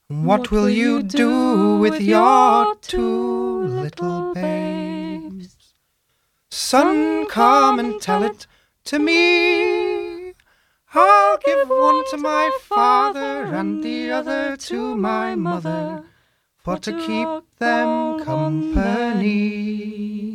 What will you do with your two little babes? Son, come and tell it to me. I'll give one to my father and the other to my mother, for to keep them company.